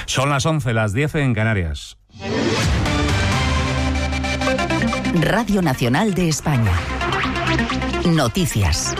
Son las 11, las 10 en Canarias. Radio Nacional de España. Noticias.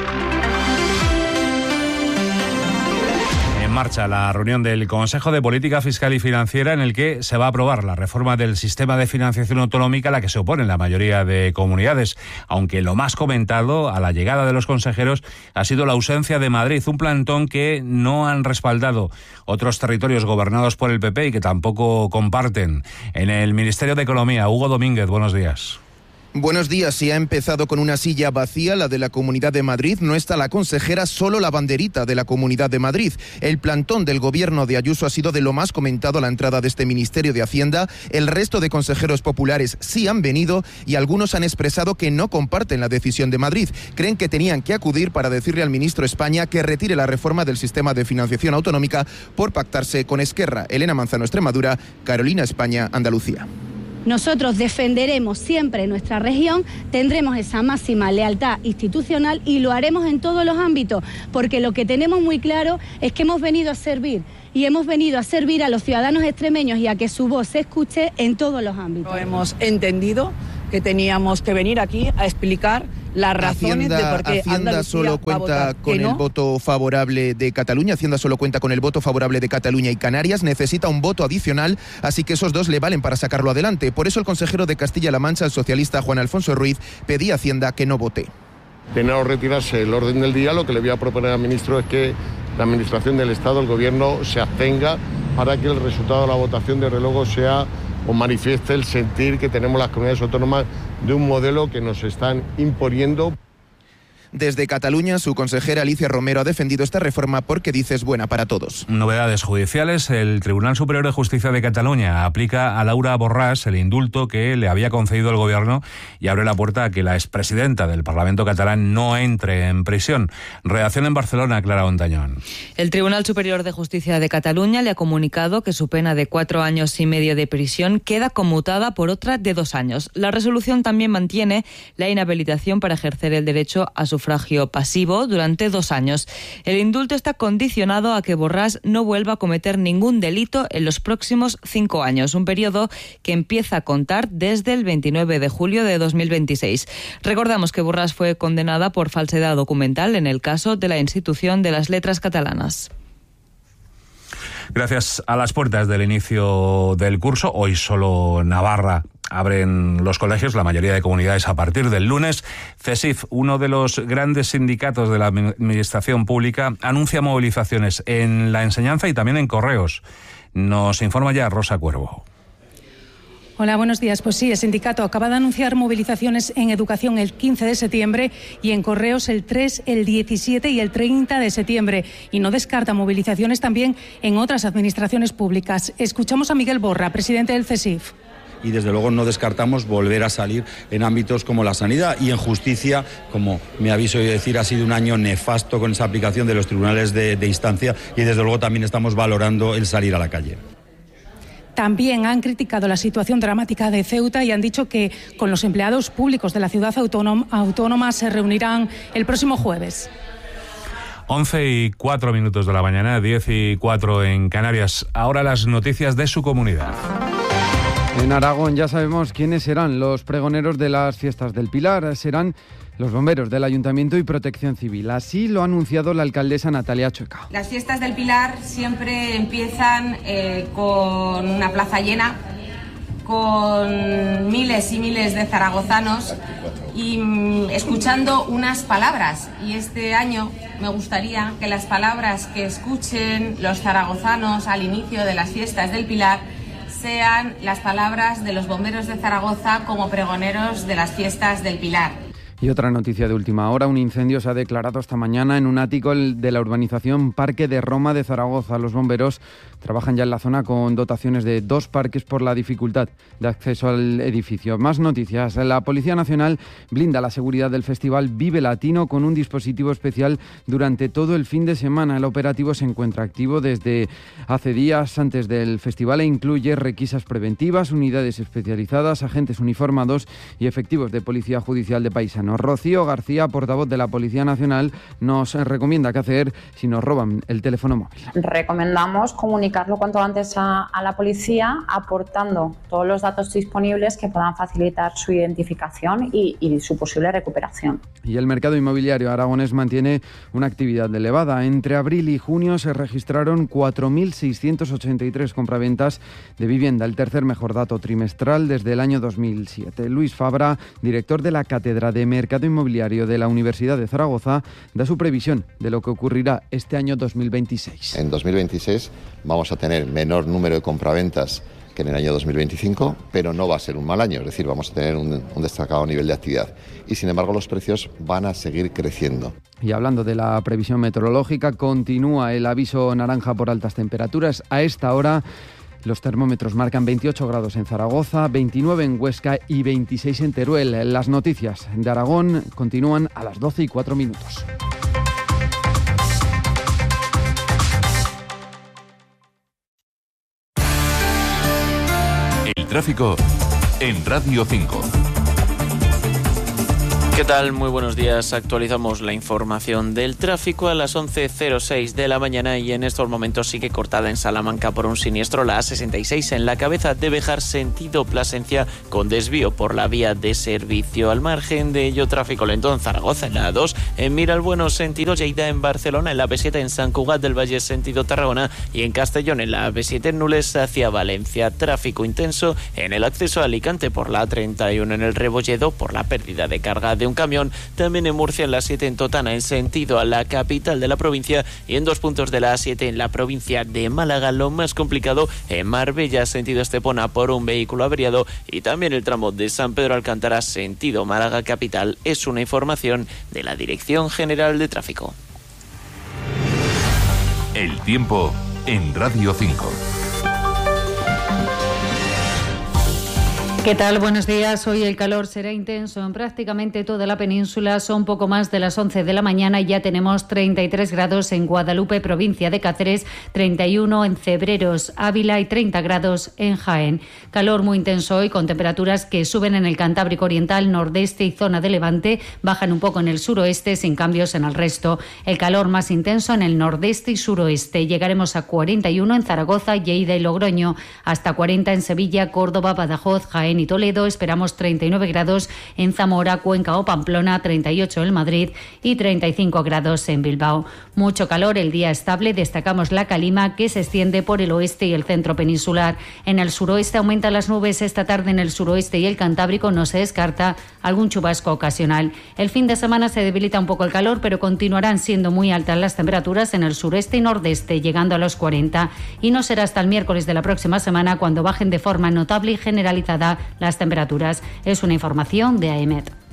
En marcha la reunión del Consejo de Política Fiscal y Financiera, en el que se va a aprobar la reforma del sistema de financiación autonómica a la que se oponen la mayoría de comunidades, aunque lo más comentado a la llegada de los consejeros ha sido la ausencia de Madrid, un plantón que no han respaldado otros territorios gobernados por el PP y que tampoco comparten. En el Ministerio de Economía, Hugo Domínguez, buenos días. Buenos días. Se ha empezado con una silla vacía, la de la Comunidad de Madrid. No está la consejera, solo la banderita de la Comunidad de Madrid. El plantón del gobierno de Ayuso ha sido de lo más comentado a la entrada de este Ministerio de Hacienda. El resto de consejeros populares sí han venido y algunos han expresado que no comparten la decisión de Madrid. Creen que tenían que acudir para decirle al ministro España que retire la reforma del sistema de financiación autonómica por pactarse con Esquerra. Elena Manzano, Extremadura; Carolina, España, Andalucía. Nosotros defenderemos siempre nuestra región, tendremos esa máxima lealtad institucional y lo haremos en todos los ámbitos, porque lo que tenemos muy claro es que hemos venido a servir y hemos venido a servir a los ciudadanos extremeños y a que su voz se escuche en todos los ámbitos. Hemos entendido que teníamos que venir aquí a explicar las razones de por qué Hacienda solo cuenta con el voto favorable de Cataluña. Hacienda solo cuenta con el voto favorable de Cataluña y Canarias. Necesita un voto adicional, así que esos dos le valen para sacarlo adelante. Por eso el consejero de Castilla-La Mancha, el socialista Juan Alfonso Ruiz, pedía a Hacienda que no vote. De no retirarse el orden del día, lo que le voy a proponer al ministro es que la Administración del Estado, el Gobierno, se abstenga para que el resultado de la votación desde luego sea o manifieste el sentir que tenemos las comunidades autónomas de un modelo que nos están imponiendo. Desde Cataluña, su consejera Alicia Romero ha defendido esta reforma porque dice es buena para todos. Novedades judiciales. El Tribunal Superior de Justicia de Cataluña aplica a Laura Borràs el indulto que le había concedido el Gobierno y abre la puerta a que la expresidenta del Parlamento catalán no entre en prisión. Redacción en Barcelona, Clara Ontañón. El Tribunal Superior de Justicia de Cataluña le ha comunicado que su pena de 4 años y medio de prisión queda conmutada por otra de 2 años. La resolución también mantiene la inhabilitación para ejercer el derecho a sufragio pasivo durante 2 años. El indulto está condicionado a que Borràs no vuelva a cometer ningún delito en los próximos 5 años, un periodo que empieza a contar desde el 29 de julio de 2026. Recordamos que Borràs fue condenada por falsedad documental en el caso de la Institución de las Letras Catalanas. Gracias a las puertas del inicio del curso, hoy solo Navarra abren los colegios, la mayoría de comunidades a partir del lunes. CESIF, uno de los grandes sindicatos de la administración pública, anuncia movilizaciones en la enseñanza y también en correos. Nos informa ya Rosa Cuervo. Hola, buenos días. Pues sí, el sindicato acaba de anunciar movilizaciones en educación el 15 de septiembre y en correos el 3, el 17 y el 30 de septiembre. Y no descarta movilizaciones también en otras administraciones públicas. Escuchamos a Miguel Borra, presidente del CESIF. Y desde luego no descartamos volver a salir en ámbitos como la sanidad y en justicia, como me habéis oído decir, ha sido un año nefasto con esa aplicación de los tribunales de instancia y desde luego también estamos valorando el salir a la calle. También han criticado la situación dramática de Ceuta y han dicho que con los empleados públicos de la ciudad autónoma se reunirán el próximo jueves. 11:04 de la mañana, 10:04 en Canarias. Ahora las noticias de su comunidad. En Aragón ya sabemos quiénes serán los pregoneros de las fiestas del Pilar. Serán los bomberos del Ayuntamiento y Protección Civil. Así lo ha anunciado la alcaldesa Natalia Chueca. Las fiestas del Pilar siempre empiezan con una plaza llena, con miles y miles de zaragozanos y escuchando unas palabras. Y este año me gustaría que las palabras que escuchen los zaragozanos al inicio de las fiestas del Pilar sean las palabras de los bomberos de Zaragoza como pregoneros de las fiestas del Pilar. Y otra noticia de última hora, un incendio se ha declarado esta mañana en un ático de la urbanización Parque de Roma de Zaragoza. Los bomberos trabajan ya en la zona con dotaciones de 2 parques por la dificultad de acceso al edificio. Más noticias. La Policía Nacional blinda la seguridad del Festival Vive Latino con un dispositivo especial durante todo el fin de semana. El operativo se encuentra activo desde hace días antes del festival e incluye requisas preventivas, unidades especializadas, agentes uniformados y efectivos de Policía Judicial de Paisano. Bueno, Rocío García, portavoz de la Policía Nacional, nos recomienda qué hacer si nos roban el teléfono móvil. Recomendamos comunicarlo cuanto antes a la policía, aportando todos los datos disponibles que puedan facilitar su identificación y su posible recuperación. Y el mercado inmobiliario aragonés mantiene una actividad elevada. Entre abril y junio se registraron 4.683 compraventas de vivienda, el tercer mejor dato trimestral desde el año 2007. Luis Fabra, director de la Cátedra de Mercado Inmobiliario de la Universidad de Zaragoza, da su previsión de lo que ocurrirá este año 2026. En 2026 vamos a tener menor número de compraventas que en el año 2025, pero no va a ser un mal año, es decir, vamos a tener un destacado nivel de actividad. Y sin embargo los precios van a seguir creciendo. Y hablando de la previsión meteorológica, continúa el aviso naranja por altas temperaturas. A esta hora los termómetros marcan 28 grados en Zaragoza, 29 en Huesca y 26 en Teruel. Las noticias de Aragón continúan a las 12:04. El tráfico en Radio 5. ¿Qué tal? Muy buenos días. Actualizamos la información del tráfico a las 11:06 de la mañana y en estos momentos sigue cortada en Salamanca por un siniestro la A66 en la cabeza de Béjar sentido Plasencia con desvío por la vía de servicio. Al margen de ello, tráfico lento en Zaragoza en la A2, en Miralbueno sentido Lleida en Barcelona, en la B7 en Sant Cugat del Valle sentido Tarragona y en Castellón en la B7 en Nules hacia Valencia. Tráfico intenso en el acceso a Alicante por la A31 en el Rebolledo por la pérdida de carga de un camión, también en Murcia en la 7 en Totana en sentido a la capital de la provincia y en 2 puntos de la A7 en la provincia de Málaga. Lo más complicado en Marbella sentido Estepona por un vehículo averiado y también el tramo de San Pedro Alcántara sentido Málaga capital. Es una información de la Dirección General de Tráfico. El tiempo en Radio 5. ¿Qué tal? Buenos días. Hoy el calor será intenso en prácticamente toda la península. Son poco más de las 11 de la mañana y ya tenemos 33 grados en Guadalupe, provincia de Cáceres, 31 en Cebreros, Ávila y 30 grados en Jaén. Calor muy intenso hoy con temperaturas que suben en el Cantábrico Oriental, Nordeste y zona de Levante, bajan un poco en el suroeste sin cambios en el resto. El calor más intenso en el Nordeste y suroeste. Llegaremos a 41 en Zaragoza, Lleida y Logroño, hasta 40 en Sevilla, Córdoba, Badajoz, Jaén y Toledo. Esperamos 39 grados en Zamora, Cuenca o Pamplona, 38 en Madrid y 35 grados en Bilbao. Mucho calor, el día estable. Destacamos la calima que se extiende por el oeste y el centro peninsular. En el suroeste aumentan las nubes esta tarde en el suroeste y el Cantábrico. No se descarta algún chubasco ocasional. El fin de semana se debilita un poco el calor, pero continuarán siendo muy altas las temperaturas en el sureste y nordeste, llegando a los 40. Y no será hasta el miércoles de la próxima semana cuando bajen de forma notable y generalizada las temperaturas. Es una información de AEMET.